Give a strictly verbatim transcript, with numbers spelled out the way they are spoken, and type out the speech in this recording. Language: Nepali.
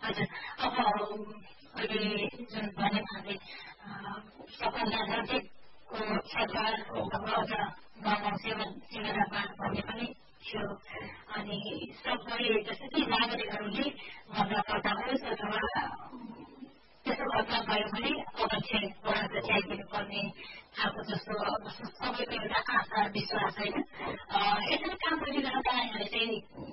हजुर अब अहिले जुन भने हामीले सबभन्दा नजिकको सरकार अब अझ गाउँ सेवन सिमेरामा भन्ने पनि थियो अनि सबै जस्तै कि नागरिकहरूले भन्दा पर्दा होस् अथवा त्यसो घटना भयो भने अवश्य परास्त च्याइदिनु पर्ने खालको जस्तो सबैको एउटा आशा विश्वास होइन यसरी काम गरिरहँदा चाहिँ